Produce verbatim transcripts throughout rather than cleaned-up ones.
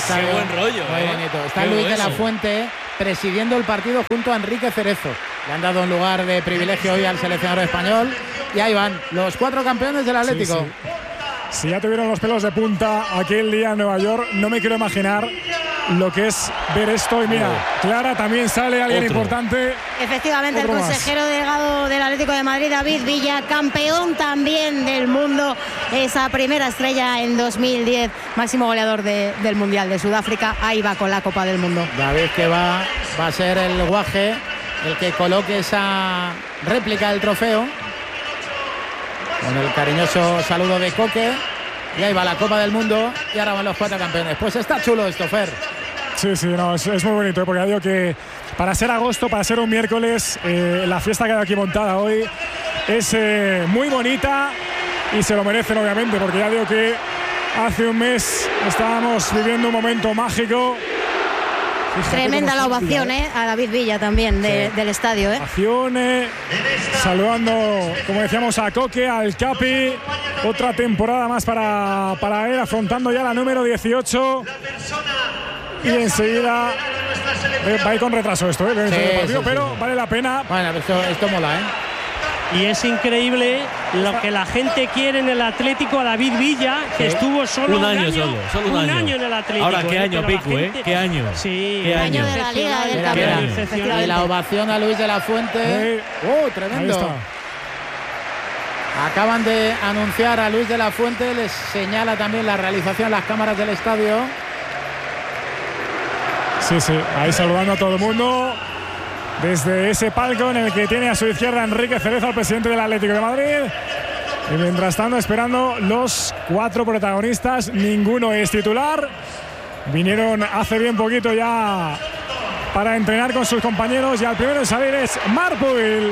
estadio. Qué buen rollo. Muy ¿eh? bonito. Está Qué Luis bueno. de la Fuente presidiendo el partido junto a Enrique Cerezo. Le han dado un lugar de privilegio hoy al seleccionador español. Y ahí van los cuatro campeones del Atlético. Sí, sí. Si ya tuvieron los pelos de punta aquel día en Nueva York, no me quiero imaginar lo que es ver esto. Y mira, Clara, también sale alguien Otro. importante. Efectivamente, el Otro más. consejero delegado del Atlético de Madrid, David Villa, campeón también del mundo, esa primera estrella en dos mil diez, máximo goleador de, del Mundial de Sudáfrica. Ahí va con la Copa del Mundo. David, que va, va a ser el guaje el que coloque esa réplica del trofeo. Con el cariñoso saludo de Coque. Y ahí va la Copa del Mundo. Y ahora van los cuatro campeones. Pues está chulo esto, Fer. Sí, sí, no, es, es muy bonito, ¿eh? Porque ya digo que para ser agosto, para ser un miércoles, eh, la fiesta que hay aquí montada hoy es eh, muy bonita y se lo merecen, obviamente, porque ya digo que hace un mes estábamos viviendo un momento mágico. Fíjate Tremenda cómo la se ovación, olvida, ¿eh? A David Villa también de, Sí. del estadio, ¿eh? Ovación, eh, saludando, como decíamos, a Coque, al Capi. Otra temporada más para, para él, afrontando ya la número dieciocho. Y enseguida eh, va a ir con retraso esto, ¿eh? Sí, el partido, sí, pero sí. vale la pena. Bueno, esto, esto mola, ¿eh? Y es increíble lo que la gente quiere en el Atlético a David Villa, que Sí. estuvo solo Un un año solo, solo un año. en el Atlético. Ahora, ¿qué ¿eh? año, Pero la Pico, eh? gente- ¿Qué año? Sí, ¿Qué un año? de la Liga, del excepcional, campeón. excepcional. Y la ovación a Luis de la Fuente. Eh, ¡Oh, Ahí tremendo! está. Acaban de anunciar a Luis de la Fuente. Les señala también la realización las cámaras del estadio. Sí, sí, ahí saludando a todo el mundo desde ese palco en el que tiene a su izquierda Enrique Cerezo, el presidente del Atlético de Madrid. Y mientras tanto, esperando los cuatro protagonistas, ninguno es titular. Vinieron hace bien poquito ya para entrenar con sus compañeros y al primero en salir es Marc Pubil.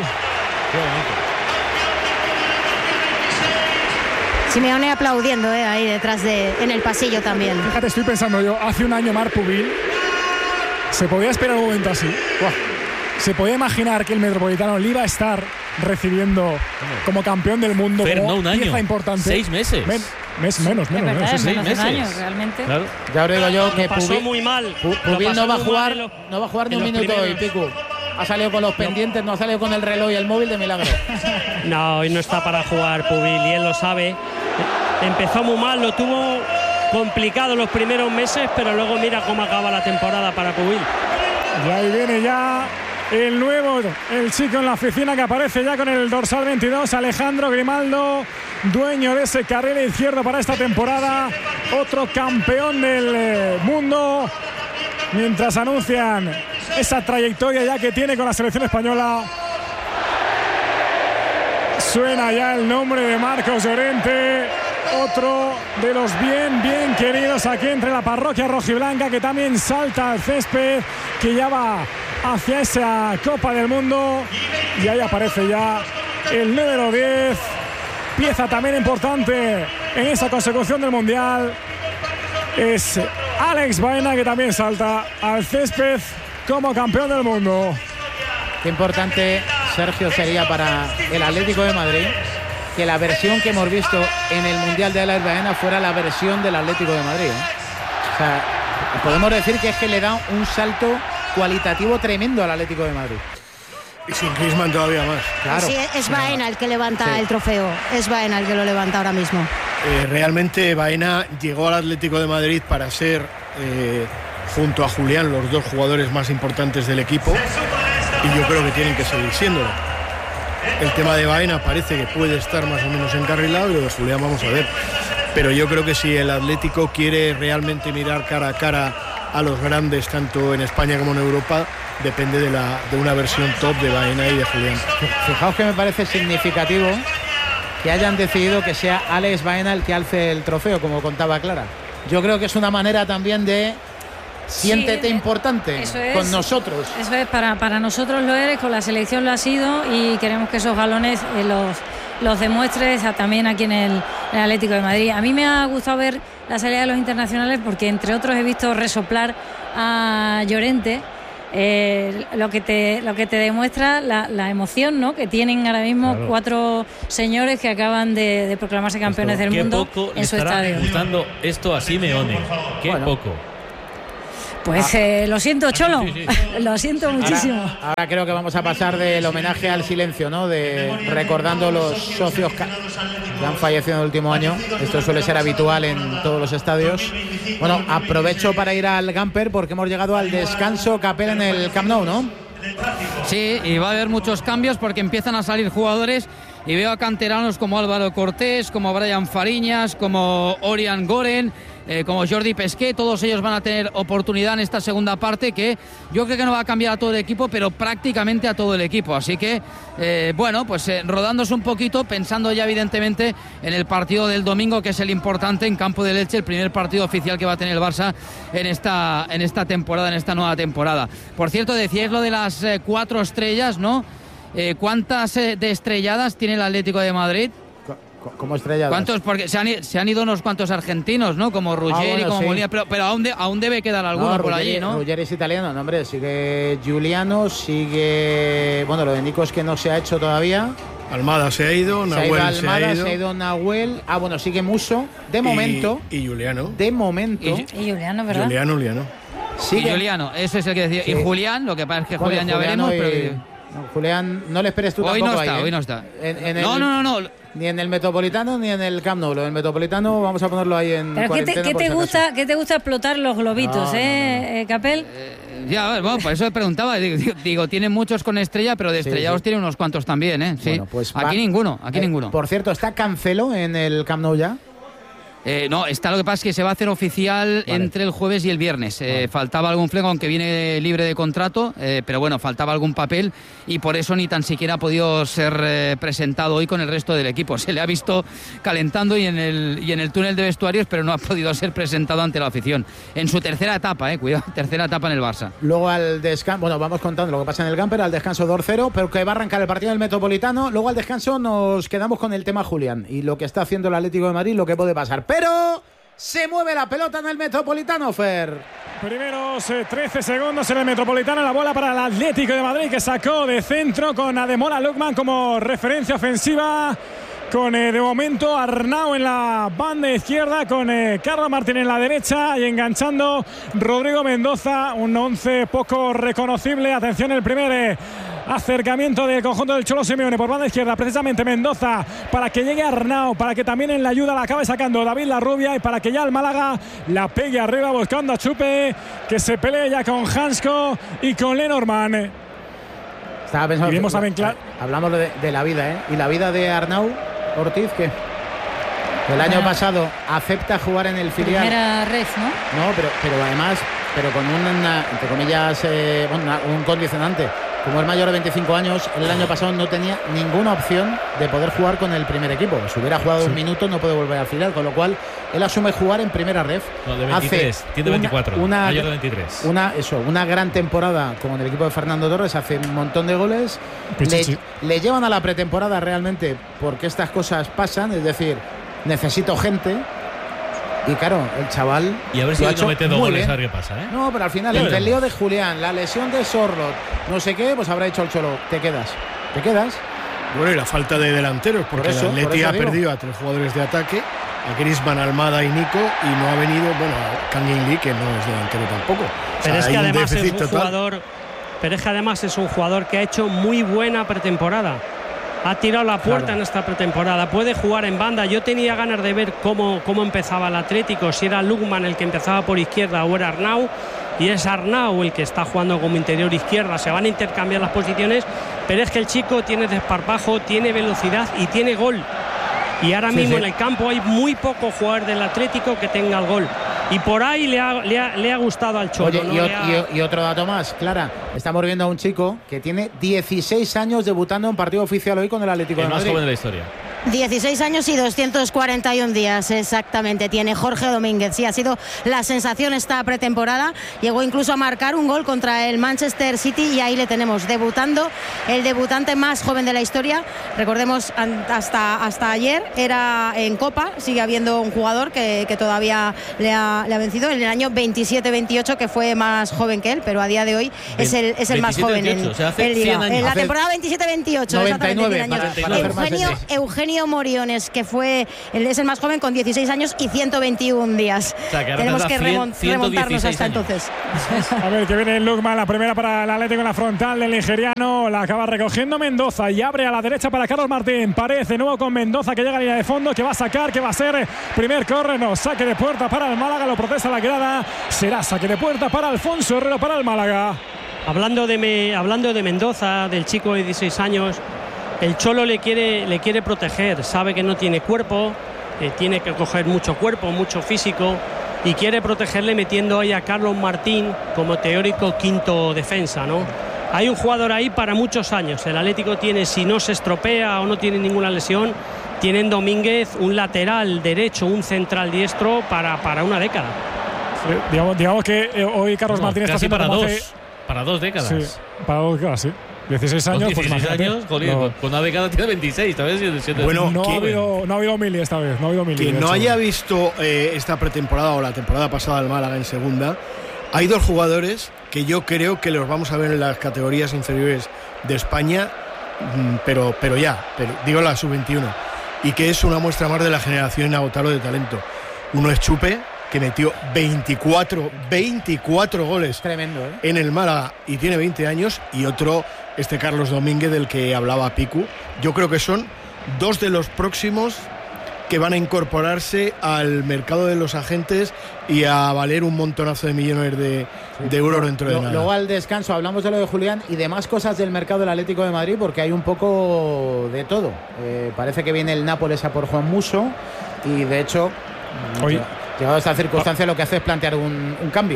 Simeone aplaudiendo, ¿eh? Ahí detrás de, en el pasillo también. Fíjate, estoy pensando yo, hace un año Marc Pubil, ¿se podía esperar un momento así? Buah. ¿Se podía imaginar que el Metropolitano le iba a estar recibiendo como campeón del mundo, Fer, como no un año, pieza importante? seis meses. Men- mes, menos, Es menos, verdad, menos, es sí, sí. menos de un meses. año, realmente. Claro. Ya os digo yo que Lo pasó Pubil, muy mal. Pu- Lo Pubil pasó no va a muy jugar, mal en los- no va a jugar ni en un los minuto hoy, primeros. Picu. Ha salido con los pendientes, no ha salido con el reloj y el móvil de milagro. No, hoy no está para jugar Pubil y él lo sabe. Empezó muy mal, lo tuvo complicado los primeros meses, pero luego mira cómo acaba la temporada para Pubil. Y ahí viene ya el nuevo, el chico en la oficina que aparece ya con el dorsal veintidós, Alejandro Grimaldo, dueño de ese carril izquierdo para esta temporada, otro campeón del eh, mundo, mientras anuncian esa trayectoria ya que tiene con la selección española. Suena ya el nombre de Marcos Llorente, otro de los bien, bien queridos aquí entre la parroquia rojiblanca, que también salta al césped, que ya va hacia esa Copa del Mundo. Y ahí aparece ya el número diez, pieza también importante en esa consecución del Mundial. Es Alex Baena, que también salta al césped como campeón del mundo. Qué importante, Sergio, sería para el Atlético de Madrid que la versión que hemos visto en el Mundial de Alex Baena fuera la versión del Atlético de Madrid, ¿eh? O sea, podemos decir que es que le da un salto cualitativo tremendo al Atlético de Madrid. Y sin Griezmann todavía más. Claro. Sí, es Baena el que levanta Sí. el trofeo. Es Baena el que lo levanta ahora mismo. Eh, realmente Baena llegó al Atlético de Madrid para ser, eh, junto a Julián, los dos jugadores más importantes del equipo. Y yo creo que tienen que seguir siéndolo. El tema de Baena parece que puede estar más o menos encarrilado y lo de Julián vamos a ver. Pero yo creo que si el Atlético quiere realmente mirar cara a cara a los grandes, tanto en España como en Europa, depende de, la, de una versión top de Baena y de Julián. Fijaos que me parece significativo que hayan decidido que sea Alex Baena el que alce el trofeo, como contaba Clara. Yo creo que es una manera también de siéntete Sí, importante eso es. con nosotros. Eso es, para, para nosotros lo eres, con la selección lo ha sido y queremos que esos galones eh, los, los demuestres a- también aquí en el, en el Atlético de Madrid. A mí me ha gustado ver la salida de los internacionales porque entre otros he visto resoplar a Llorente, eh, lo, que te, lo que te demuestra la, la emoción, ¿no?, que tienen ahora mismo Claro. cuatro señores que acaban de, de proclamarse campeones del Qué mundo poco le en su estará estadio. gustando esto a Simeone. Qué Bueno. poco. Pues eh, lo siento, Cholo, sí, sí, sí. Lo siento muchísimo. Ahora, ahora creo que vamos a pasar del homenaje al silencio, ¿no? De recordando los socios que han fallecido en el último año. Esto suele ser habitual en todos los estadios. Bueno, aprovecho para ir al Gamper porque hemos llegado al descanso, Capel, en el Camp Nou, ¿no? Sí, y va a haber muchos cambios porque empiezan a salir jugadores y veo a canteranos como Álvaro Cortés, como Brian Fariñas, como Orián Goren, eh, como Jordi Pesqué. Todos ellos van a tener oportunidad en esta segunda parte, que yo creo que no va a cambiar a todo el equipo, pero prácticamente a todo el equipo. Así que, eh, bueno, pues eh, rodándose un poquito, pensando ya evidentemente en el partido del domingo, que es el importante en campo de Elche, el primer partido oficial que va a tener el Barça en esta, en esta temporada, en esta nueva temporada. Por cierto, decíais lo de las eh, cuatro estrellas, ¿no? Eh, ¿Cuántas eh, de estrelladas tiene el Atlético de Madrid? ¿Cómo estrelladas? ¿Cuántos? Porque se han, se han ido unos cuantos argentinos, ¿no? Como Ruggeri, ah, bueno, como sí. Molina, pero, pero aún, de, aún debe quedar alguno no, por Ruggeri, allí, ¿no? Ruggeri es italiano, no, hombre, sigue Giuliano, sigue... Bueno, lo de Nico es que no se ha hecho todavía. Almada se ha ido, Nahuel se ha ido. Almada, se ha ido. Se ha ido Nahuel. Ah, bueno, sigue Musso, de momento. Y, y Giuliano. De momento. Y, y Giuliano, ¿verdad? Giuliano, Giuliano. Sí, Giuliano, eso es el que decía. Sí. Y Julián, lo que pasa es que bueno, Julián ya Juliano veremos, y... pero... No, Julián, no le esperes tú hoy tampoco no está, ahí, ¿eh? Hoy no está. En, en no, el, no, no, no. Ni en el Metropolitano ni en el Camp Nou. En el Metropolitano vamos a ponerlo ahí en Pero ¿qué te, ¿qué te gusta, ¿qué te gusta explotar los globitos, no, eh, no, no. eh, Capel? Eh, ya, a ver, bueno, por eso preguntaba. Digo, digo, tiene muchos con estrella, pero de estrellados sí, sí. tiene unos cuantos también, ¿eh? Sí. Bueno, pues aquí va, ninguno, aquí eh, ninguno. Por cierto, ¿está Cancelo en el Camp Nou ya? Eh, no, está, lo que pasa es que se va a hacer oficial vale. entre el jueves y el viernes. Eh, vale. Faltaba algún fleco, aunque viene libre de contrato, eh, pero bueno, faltaba algún papel y por eso ni tan siquiera ha podido ser eh, presentado hoy con el resto del equipo. Se le ha visto calentando y en el y en el túnel de vestuarios, pero no ha podido ser presentado ante la afición. En su tercera etapa, eh, cuidado, tercera etapa en el Barça. Luego al descanso, bueno, vamos contando lo que pasa en el Gamper, al descanso dos cero, pero que va a arrancar el partido del Metropolitano. Luego al descanso nos quedamos con el tema Julián y lo que está haciendo el Atlético de Madrid, lo que puede pasar. Pero se mueve la pelota en el Metropolitano, Fer. Primeros eh, trece segundos en el Metropolitano, la bola para el Atlético de Madrid, que sacó de centro con Ademola Lookman como referencia ofensiva, con eh, de momento Arnau en la banda izquierda, con eh, Carlos Martín en la derecha y enganchando Rodrigo Mendoza, un once poco reconocible. Atención, el primer eh, acercamiento del conjunto del Cholo Simeone por banda izquierda, precisamente Mendoza, para que llegue Arnau, para que también en la ayuda la acabe sacando David Larrubia y para que ya el Málaga la pegue arriba buscando a Chupe, que se pelee ya con Hansko y con Lenormand. Estaba pensando, y vimos también, claro, hablamos de, de la vida, ¿eh? Y la vida de Arnau Ortiz, que el año ah. pasado acepta jugar en el filial. Primera ref, ¿no? No, pero, pero además, pero con una, entre comillas, eh, bueno, una, un condicionante. Como es mayor de veinticinco años, el año pasado no tenía ninguna opción de poder jugar con el primer equipo. Si hubiera jugado sí. un minuto no puede volver al filial, con lo cual él asume jugar en primera ref. No, de veintitrés, hace tiene veinticuatro, una, mayor de veintitrés. Una, eso, una gran temporada con el equipo de Fernando Torres, hace un montón de goles. Le, le llevan a la pretemporada realmente porque estas cosas pasan, es decir, necesito gente. Y claro, el chaval. Y a ver si hoy no mete dos goles, a ver qué pasa, ¿eh? No, pero al final, entre el lío de Julián, la lesión de Sorlot, no sé qué, pues habrá dicho el Cholo, te quedas. ¿Te quedas? Bueno, y la falta de delanteros, porque por eso, el Atleti ha digo. perdido a tres jugadores de ataque, a Griezmann, Almada y Nico, y no ha venido, bueno, Kang In Lee, que no es delantero tampoco. Pero o sea, es que además un es un total. jugador. Pero es que además es un jugador que ha hecho muy buena pretemporada. Ha tirado la puerta claro. en esta pretemporada. Puede jugar en banda. Yo tenía ganas de ver cómo, cómo empezaba el Atlético, si era Lookman el que empezaba por izquierda o era Arnau. Y es Arnau el que está jugando como interior izquierda. Se van a intercambiar las posiciones, pero es que el chico tiene desparpajo, tiene velocidad y tiene gol. Y ahora sí, mismo sí. en el campo hay muy pocos jugadores del Atlético que tengan gol. Y por ahí le ha, le ha, le ha gustado al Cholo. Oye, ¿no? y, o, ha... y, y otro dato más, Clara. Estamos viendo a un chico que tiene dieciséis años debutando en partido oficial hoy con el Atlético el de Madrid. El más joven de la historia. dieciséis años y doscientos cuarenta y un días exactamente tiene Jorge Domínguez. Sí, ha sido la sensación esta pretemporada. Llegó incluso a marcar un gol contra el Manchester City y ahí le tenemos debutando, el debutante más joven de la historia. Recordemos, hasta, hasta ayer era en Copa, sigue habiendo un jugador que, que todavía le ha, le ha vencido en el año veintisiete veintiocho, que fue más joven que él, pero a día de hoy es el, es el más joven en, o sea, hace en Liga. cien años. En la temporada veintisiete veintiocho, noventa y nueve, exactamente, para, para Eugenio, Eugenio Antonio Moriones, que fue el, es el más joven con dieciséis años y ciento veintiún días. O sea, que tenemos que remont, remontarnos hasta años. entonces. A ver, que viene Lukman, la primera para el Atlético en la frontal del nigeriano, la acaba recogiendo Mendoza y abre a la derecha para Carlos Martín. Pared de nuevo con Mendoza, que llega a línea de fondo, que va a sacar, que va a ser primer córner, no, saque de puerta para el Málaga, lo protesta la grada, será saque de puerta para Alfonso Herrero para el Málaga. Hablando de, me, hablando de Mendoza, del chico de dieciséis años, el Cholo le quiere, le quiere proteger, sabe que no tiene cuerpo, eh, tiene que coger mucho cuerpo, mucho físico, y quiere protegerle metiendo ahí a Carlos Martín como teórico quinto defensa, ¿no? Hay un jugador ahí para muchos años. El Atlético tiene, si no se estropea o no tiene ninguna lesión, tiene en Domínguez un lateral derecho, un central diestro para, para una década. Sí, digamos, digamos que eh, hoy Carlos no, Martín está haciendo para dos, hace... para dos décadas. Sí, para dos décadas, sí. dieciséis años, dieciséis pues imagínate. años, jolín, no. con una década tiene veintiséis, ¿sabes? Bueno, no, ha ¿quién? habido, no ha habido mili esta vez, no ha habido mili. Quien no haya visto eh, esta pretemporada o la temporada pasada del Málaga en segunda, hay dos jugadores que yo creo que los vamos a ver en las categorías inferiores de España, pero, pero ya, pero digo la sub veintiuno, y que es una muestra más de la generación inagotable de talento. Uno es Chupe, que metió veinticuatro, veinticuatro goles. Tremendo, ¿eh? En el Málaga y tiene veinte años, y otro, este Carlos Domínguez del que hablaba Picu. Yo creo que son dos de los próximos que van a incorporarse al mercado de los agentes y a valer un montonazo de millones de, de euros dentro de nada. Luego al descanso hablamos de lo de Julián y de más cosas del mercado del Atlético de Madrid, porque hay un poco de todo. Eh, parece que viene el Nápoles a por Juan Musso y de hecho, Hoy, llegado a esta circunstancia, lo que hace es plantear un, un cambio.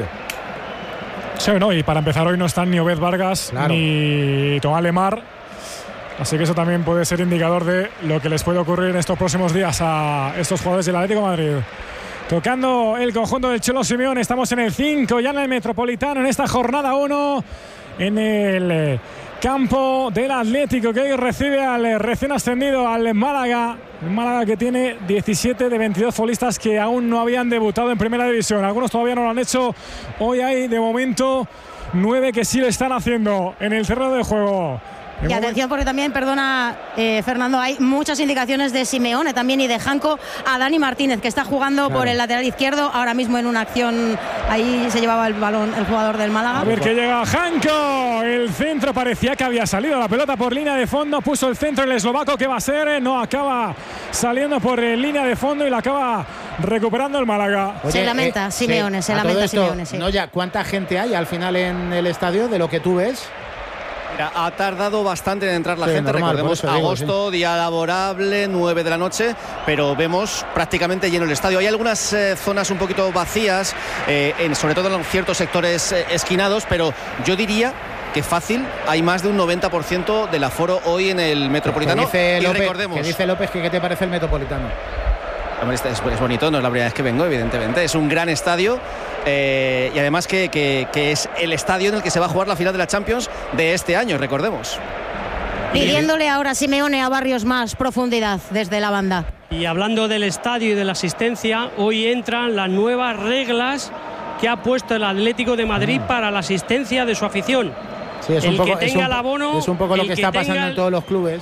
Sí, no, y para empezar hoy no están ni Obed Vargas, claro, ni Tomás Lemar. Así que eso también puede ser indicador de lo que les puede ocurrir en estos próximos días a estos jugadores del Atlético de Madrid. Tocando el conjunto del Cholo Simeone, estamos en el cinco, ya en el Metropolitano, en esta jornada uno, en el campo del Atlético, que hoy recibe al recién ascendido, al Málaga. El Málaga que tiene diecisiete de veintidós futbolistas que aún no habían debutado en Primera División. Algunos todavía no lo han hecho. Hoy hay, de momento, nueve que sí lo están haciendo en el terreno de juego. Y atención, porque también, perdona eh, Fernando, hay muchas indicaciones de Simeone también y de Janko a Dani Martínez, que está jugando claro. por el lateral izquierdo, ahora mismo en una acción, ahí se llevaba el balón el jugador del Málaga. A ver que llega Janko, el centro parecía que había salido la pelota por línea de fondo, puso el centro el eslovaco, que va a ser, no acaba saliendo por línea de fondo y la acaba recuperando el Málaga. Oye, se lamenta eh, Simeone, sí, se lamenta esto, Simeone, sí. No, ya, ¿cuánta gente hay al final en el estadio de lo que tú ves? Mira, ha tardado bastante en entrar la sí, gente, normal, recordemos agosto, digo, sí. día laborable, nueve de la noche, pero vemos prácticamente lleno el estadio. Hay algunas eh, zonas un poquito vacías, eh, en, sobre todo en ciertos sectores eh, esquinados, pero yo diría que fácil, hay más de un noventa por ciento del aforo hoy en el Metropolitano. Que dice López, y recordemos, que dice López que ¿qué te parece el Metropolitano? Hombre, es, es bonito, no es la primera vez que vengo, evidentemente. Es un gran estadio eh, y además que, que, que es el estadio en el que se va a jugar la final de la Champions de este año, recordemos. Pidiéndole ahora Simeone a Barrios más profundidad desde la banda. Y hablando del estadio y de la asistencia, hoy entran las nuevas reglas que ha puesto el Atlético de Madrid ah. para la asistencia de su afición. Sí, es el un poco, que tenga es un, el abono, es un poco lo que, que está pasando el, en todos los clubes.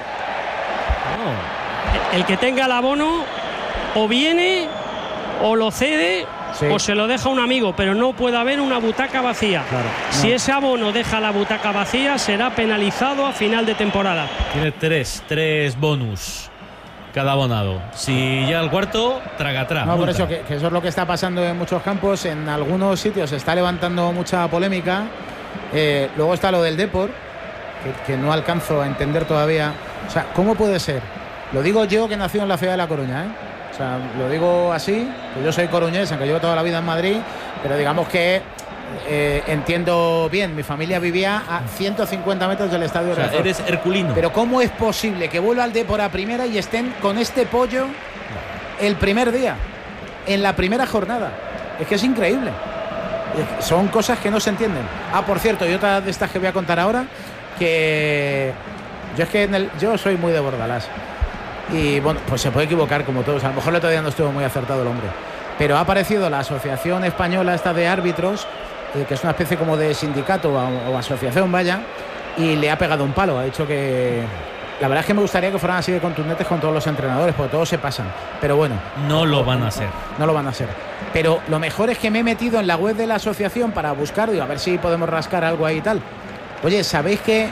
Oh. El que tenga el abono o viene o lo cede sí. o se lo deja un amigo, pero no puede haber una butaca vacía. Claro, no. Si ese abono deja la butaca vacía, será penalizado a final de temporada. Tiene tres, tres bonus cada abonado. Si llega al cuarto, traga atrás. No, multa. Por eso que, que eso es lo que está pasando en muchos campos. En algunos sitios se está levantando mucha polémica. Eh, luego está lo del Depor, que, que no alcanzo a entender todavía. O sea, ¿cómo puede ser? Lo digo yo, que nací en la ciudad de La Coruña, ¿eh? O sea, lo digo así, que yo soy coruñés, aunque llevo toda la vida en Madrid, pero digamos que eh, entiendo bien, mi familia vivía a ciento cincuenta metros del estadio. O sea, eres herculino. Pero ¿cómo es posible que vuelva al Depor a primera y estén con este pollo el primer día, en la primera jornada? Es que es increíble. Son cosas que no se entienden. Ah, por cierto, y otra de estas que voy a contar ahora, que yo es que en el, yo soy muy de Bordalás. Y bueno, pues se puede equivocar como todos. A lo mejor el otro día no estuvo muy acertado el hombre. Pero ha aparecido la Asociación Española esta de Árbitros, eh, que es una especie como de sindicato o, o asociación, vaya, y le ha pegado un palo. Ha dicho que, La verdad es que me gustaría que fueran así de contundentes con todos los entrenadores, porque todos se pasan. Pero bueno. No lo van a hacer. No lo van a hacer. Pero lo mejor es que me he metido en la web de la asociación para buscar, digo, a ver si podemos rascar algo ahí y tal. Oye, ¿sabéis que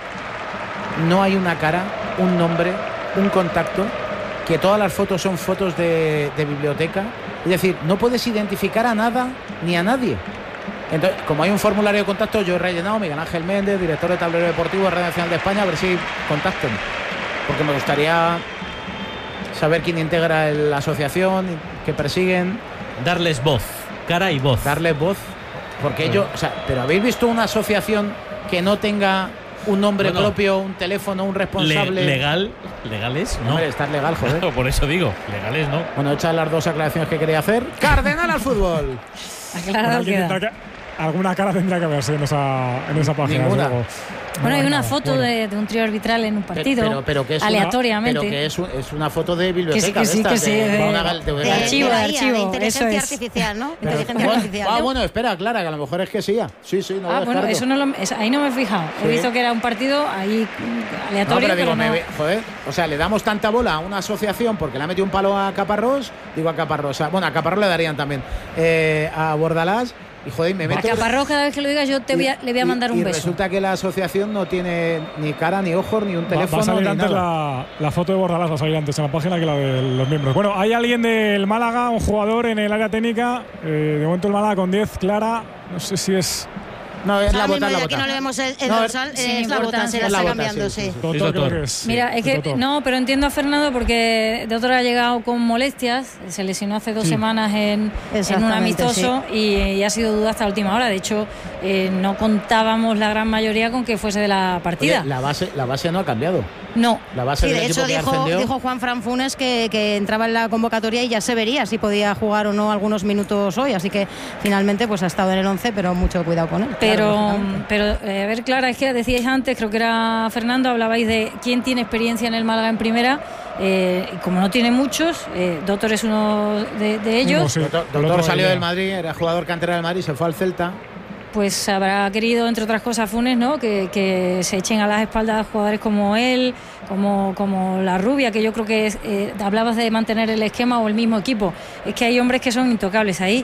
no hay una cara, un nombre, un contacto? Que todas las fotos son fotos de, de biblioteca. Es decir, no puedes identificar a nada ni a nadie. Entonces, como hay un formulario de contacto, yo he rellenado, Miguel Ángel Méndez, director de Tablero Deportivo, Red Nacional de España, a ver si contacten. Porque me gustaría saber quién integra la asociación, que persiguen. Darles voz, cara y voz. Darles voz. Porque ellos, o sea, pero ¿habéis visto una asociación que no tenga un nombre bueno, propio, un teléfono, un responsable? Le, legal, legales, no. Hombre, estás legal, joder. Por eso digo, legales no. Bueno, hechas las dos aclaraciones que quería hacer. Cardenal al fútbol. Aclarado queda. Alguna cara tendría que verse en esa, en esa página. Ninguna. Bueno, hay una foto bueno. de, de un trío arbitral en un partido, pero, pero que es aleatoriamente. Una, pero que es, un, es una foto de biblioteca. Que sí, que sí, de, que sí, de, de, una, de, de, de archivo, de archivo. De inteligencia eso artificial, es. ¿no? Pero, inteligencia bueno, artificial. Ah, bueno, espera, Clara, que a lo mejor es que sí. Sí, sí, no Ah, lo bueno, descarto. eso no lo, eso, ahí no me he fijado. Sí. He visto que era un partido ahí aleatorio. No, pero digo, pero no. me, joder, o sea, le damos tanta bola a una asociación porque le ha metido un palo a Caparrós, digo a Caparrós, a, bueno, a Caparrós le darían también, eh, a Bordalás. Y joder, me meto. A Caparrós, cada vez que lo digas, yo te voy a, le voy a mandar y, un y beso. Resulta que la asociación no tiene ni cara, ni ojos, ni un teléfono. Va a salir ni antes nada. La, la foto de Bordalás, va a salir antes en la página que la de los miembros. Bueno, hay alguien del Málaga, un jugador en el área técnica. Eh, de momento el Málaga con diez, Clara. No sé si es. No, es la bota, bota, la aquí bota. no le vemos el, el no, dorsal, sin es la bota, se la está bota, cambiando, sí. sí. sí, sí. Doctor, creo que es. Mira, es que Doctor. no, pero entiendo a Fernando porque Doctor ha llegado con molestias, se lesionó hace dos Sí. semanas en, en un amistoso sí. y, y ha sido duda hasta la última hora. De hecho, eh, no contábamos la gran mayoría con que fuese de la partida. Oye, la base, la base no ha cambiado. No. La base Sí, del de hecho equipo que dijo, ascendió. dijo Juan Fran Funes que, que entraba en la convocatoria y ya se vería si podía jugar o no algunos minutos hoy, así que finalmente pues ha estado en el once, pero mucho cuidado con él. Pero, claro, pero eh, a ver, Clara, es que decíais antes, creo que era Fernando, hablabais de quién tiene experiencia en el Málaga en primera, eh, y como no tiene muchos, eh, Doctor es uno de, de ellos. No, sí. Doctor, El Doctor otro salió día. del Madrid, era jugador cantera del Madrid, se fue al Celta. Pues habrá querido, entre otras cosas, Funes, ¿no? Que, que se echen a las espaldas jugadores como él, como, como la Rubia, que yo creo que es, eh, hablabas de mantener el esquema o el mismo equipo. Es que hay hombres que son intocables ahí.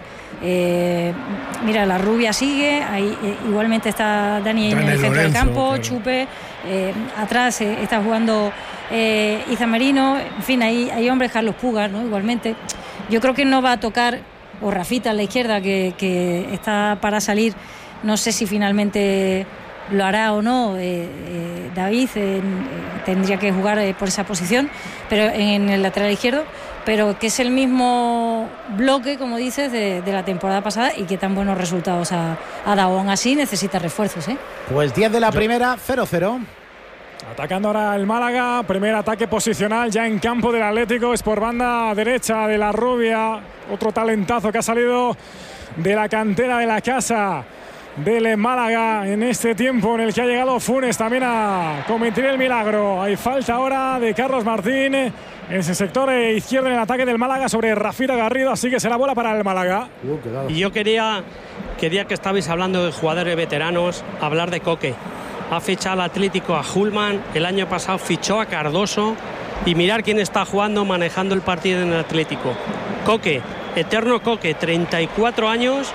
Eh, mira, la Rubia sigue, ahí eh, igualmente está Dani en el centro del campo, claro. Chupe, eh, atrás eh, está jugando eh, Iza Merino, en fin, hay, hay hombres, Carlos Pugas, ¿no? Igualmente. Yo creo que no va a tocar, o Rafita a la izquierda, que, que está para salir. No sé si finalmente lo hará o no eh, eh, David, eh, tendría que jugar eh, por esa posición, pero en el lateral izquierdo, pero que es el mismo bloque, como dices, de, de la temporada pasada y que tan buenos resultados ha, ha dado. Aún así necesita refuerzos, ¿eh? Pues diez de la primera, cero cero. Atacando ahora el Málaga, primer ataque posicional ya en campo del Atlético, es por banda derecha de la Rubia, otro talentazo que ha salido de la cantera de la casa del Málaga en este tiempo en el que ha llegado Funes también a cometer el milagro. Hay falta ahora de Carlos Martín en ese sector izquierdo en el ataque del Málaga sobre Rafita Garrido, así que será bola para el Málaga. Uh, y yo quería, quería que estabais hablando de jugadores veteranos, hablar de Coque. Ha fichado al Atlético a Hulman, el año pasado fichó a Cardoso y mirar quién está jugando, manejando el partido en el Atlético. Coque, eterno Coque, treinta y cuatro años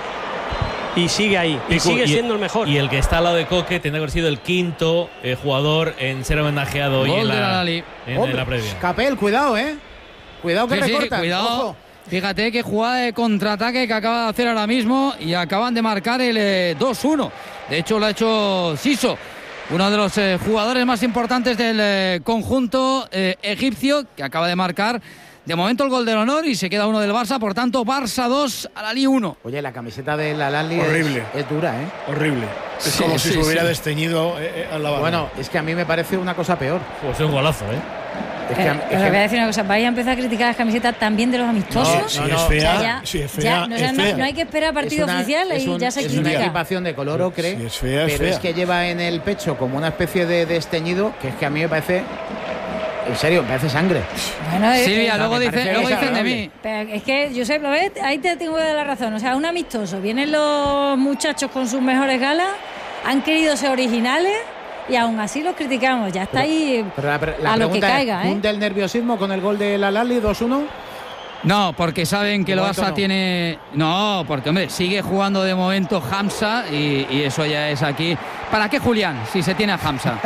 y sigue ahí, y, y sigue siendo el mejor. Y el que está al lado de Coque tendrá que haber sido el quinto eh, jugador en ser homenajeado hoy en la, en, en la previa. Capel, cuidado, eh. Cuidado que sí, recortan. Sí, cuidado. Ojo. Fíjate qué jugada de contraataque que acaba de hacer ahora mismo y acaban de marcar el eh, dos uno. De hecho lo ha hecho Siso, uno de los eh, jugadores más importantes del eh, conjunto eh, egipcio, que acaba de marcar de momento el gol del honor y se queda uno del Barça. Por tanto, Barça dos, Al-Ahly uno. Oye, la camiseta de la Al-Ahly horrible. Es, es dura, ¿eh? Horrible. Es sí, como sí, si se hubiera sí. desteñido eh, a la banda. Bueno, es que a mí me parece una cosa peor. Pues es un golazo, ¿eh? Es que, eh, es que... voy a decir una cosa, vais a empezar a criticar las camisetas también de los amistosos. No, si no, es fea, o sea, ya, si es fea, ya, no, es o sea, fea. No, no hay que esperar a partido una, oficial y un, ya se es critica. Es una equipación de color ocre, si es fea, es pero fea. es que lleva en el pecho como una especie de desteñido, que es que a mí me parece... En serio, me parece sangre. Bueno, Silvia, eh, luego, dice, luego dicen de mí. Pero es que, Josep, ¿lo ves? Ahí te tengo que dar la razón. O sea, un amistoso. Vienen los muchachos con sus mejores galas, han querido ser originales y aún así los criticamos. Ya está ahí pero la, la a lo que caiga. ¿Es ¿eh? del nerviosismo con el gol de la Lali dos uno? No, porque saben que el Barça no tiene... No, porque, hombre, sigue jugando de momento Hamza y, y eso ya es aquí. ¿Para qué, Julián, si se tiene a Hamza?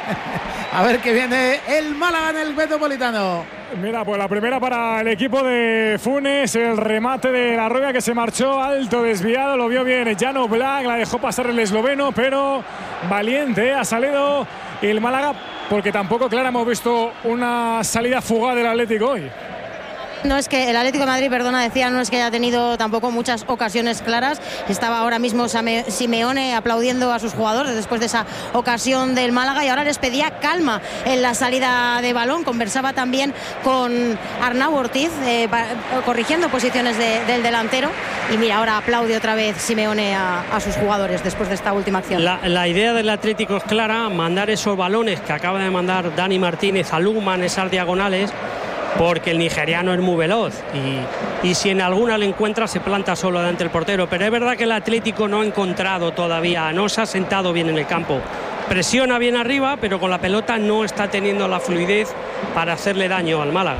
A ver qué viene el Málaga en el Metropolitano. Mira, pues la primera para el equipo de Funes, el remate de la Rubia que se marchó alto, desviado, lo vio bien Jan Oblak, la dejó pasar el esloveno, pero valiente, ¿eh? Ha salido el Málaga, porque tampoco, claro, hemos visto una salida fugaz del Atlético hoy. No es que el Atlético de Madrid, perdona, decía, no es que haya tenido tampoco muchas ocasiones claras. Estaba ahora mismo Simeone aplaudiendo a sus jugadores después de esa ocasión del Málaga y ahora les pedía calma en la salida de balón. Conversaba también con Arnau Ortiz, eh, corrigiendo posiciones de, del delantero. Y mira, ahora aplaude otra vez Simeone a, a sus jugadores después de esta última acción. La, la idea del Atlético es clara, mandar esos balones que acaba de mandar Dani Martínez a Lukman, esas diagonales, porque el nigeriano es muy veloz y, y si en alguna le encuentra se planta solo delante del portero, pero es verdad que el Atlético no ha encontrado todavía, no se ha sentado bien en el campo, presiona bien arriba, pero con la pelota no está teniendo la fluidez para hacerle daño al Málaga.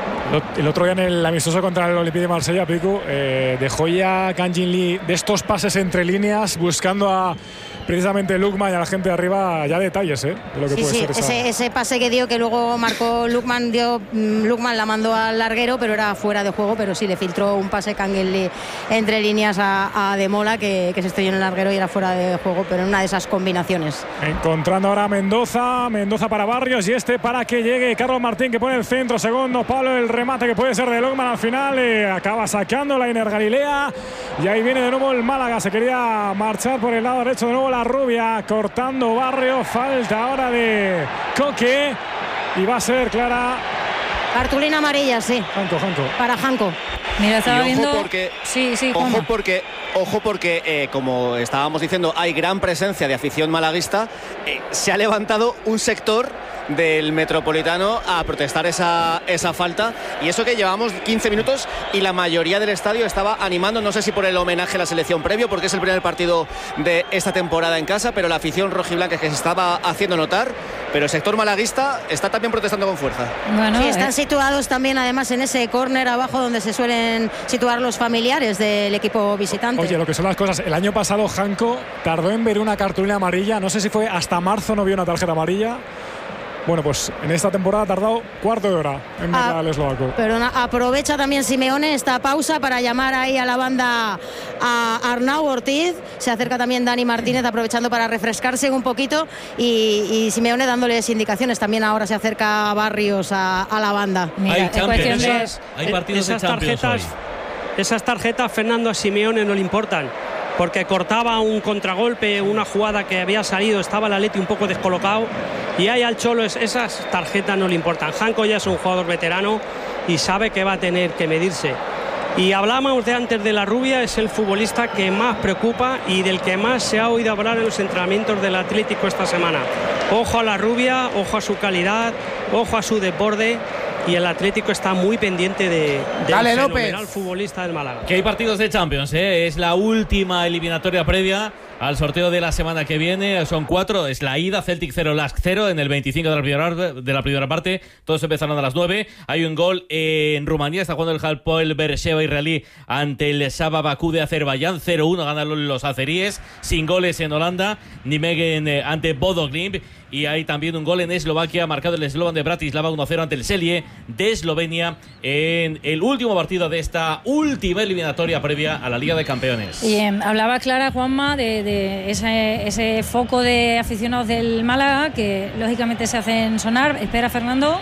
El otro día en el amistoso contra el Olympique de Marsella, Pico, eh, dejó ya Kang Jin Lee de estos pases entre líneas buscando a precisamente Lukman y a la gente de arriba ya detalles, ¿eh? De lo que sí, puede sí, ser esa... ese, ese pase que dio, que luego marcó Lukman, dio, Lukman la mandó al larguero, pero era fuera de juego, pero sí le filtró un pase Kang Jin Lee entre líneas a, a Demola, que, que se estrelló en el larguero y era fuera de juego, pero en una de esas combinaciones. Encontrando ahora a Mendoza, Mendoza para Barrios y este para que llegue Carlos Martín, que pone el centro, segundo Pablo, el remate que puede ser de Lukman al final, eh, acaba sacando la Iner Galilea y ahí viene de nuevo el Málaga, se quería marchar por el lado derecho de nuevo la Rubia, cortando Barrio, falta ahora de Coque y va a ser clara. Cartulina amarilla, sí. Janko, Janko. Para Janko. Mira, estaba y ojo viendo. Porque, sí, sí, ojo Juanma. porque, ojo porque eh, como estábamos diciendo, hay gran presencia de afición malaguista. Eh, se ha levantado un sector del Metropolitano a protestar esa, esa falta, y eso que llevamos quince minutos y la mayoría del estadio estaba animando, no sé si por el homenaje a la selección previo, porque es el primer partido de esta temporada en casa, pero la afición rojiblanca que se estaba haciendo notar, pero el sector malaguista está también protestando con fuerza. Bueno, sí, están eh. situados también además en ese córner abajo donde se suelen situar los familiares del equipo visitante. Oye, lo que son las cosas, el año pasado Janko tardó en ver una cartulina amarilla, no sé si fue hasta marzo no vio una tarjeta amarilla. Bueno, pues en esta temporada ha tardado cuarto de hora en ver al eslovaco. Perdona, aprovecha también Simeone esta pausa para llamar ahí a la banda a Arnau Ortiz. Se acerca también Dani Martínez aprovechando para refrescarse un poquito y, y Simeone dándoles indicaciones. También ahora se acerca Barrios a, a la banda. Mira, hay, Champions, de, esas, hay partidos esas de Champions tarjetas, hoy. Esas tarjetas, Fernando, a Simeone no le importan, porque cortaba un contragolpe, una jugada que había salido, estaba el Atleti un poco descolocado y ahí al Cholo esas tarjetas no le importan. Janko ya es un jugador veterano y sabe que va a tener que medirse. Y hablábamos de antes de la Rubia, es el futbolista que más preocupa y del que más se ha oído hablar en los entrenamientos del Atlético esta semana. Ojo a la Rubia, ojo a su calidad, ojo a su desborde. Y el Atlético está muy pendiente de, del Dale, fenomenal López. futbolista del Málaga. Que hay partidos de Champions, ¿eh? Es la última eliminatoria previa al sorteo de la semana que viene. Son cuatro, es la ida, Celtic cero, Lask cero en el veinticinco de la primera, de la primera parte. Todos empezaron a las nueve. Hay un gol en Rumanía, está jugando el Hapoel Beersheva israelí ante el Saba Bakú de Azerbaiyán. cero uno ganan los azeríes. Sin goles en Holanda, Nijmegen eh, ante Bodo Glimt. Y hay también un gol en Eslovaquia, marcado el Slovan de Bratislava uno cero ante el Celje de Eslovenia en el último partido de esta última eliminatoria previa a la Liga de Campeones. Y eh, hablaba Clara, Juanma, de, de ese, ese foco de aficionados del Málaga que lógicamente se hacen sonar. Espera, Fernando.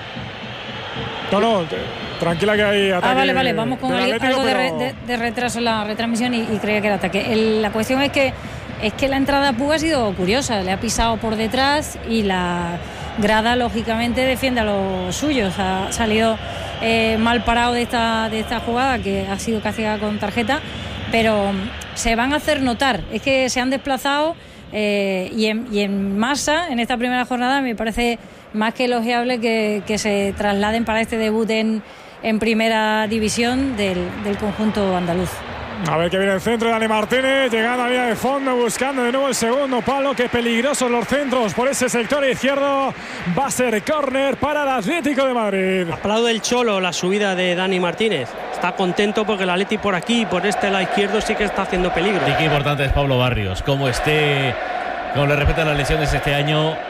No, no, tranquila que hay ataque. Ah, vale, vale, vamos con algo pero... de, re, de, de retraso en la retransmisión y, y creía que era ataque. El, la cuestión es que es que la entrada a Puga ha sido curiosa, le ha pisado por detrás y la grada lógicamente defiende a los suyos. Ha salido eh, mal parado de esta, de esta jugada que ha sido castigada con tarjeta, pero se van a hacer notar, es que se han desplazado eh, y, en, y en masa en esta primera jornada. Me parece más que elogiable que, que se trasladen para este debut en, en primera división del, del conjunto andaluz. A ver que viene el centro de Dani Martínez, llegando a línea de fondo, buscando de nuevo el segundo palo. Qué peligrosos los centros por ese sector izquierdo. Va a ser córner para el Atlético de Madrid. Aplaude el Cholo la subida de Dani Martínez. Está contento porque el Atleti por aquí, por este lado izquierdo, sí que está haciendo peligro. Y qué importante es Pablo Barrios. Como esté, como le respetan las lesiones este año,